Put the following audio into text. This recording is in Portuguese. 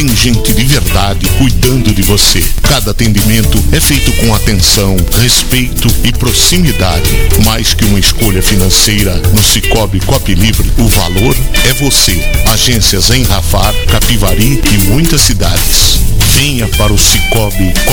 Tem gente de verdade cuidando de você. Cada atendimento é feito com atenção, respeito e proximidade. Mais que uma escolha financeira, no Sicoob Copilivre, o valor é você. Agências em Rafar, Capivari e muitas cidades. Venha para o Sicoob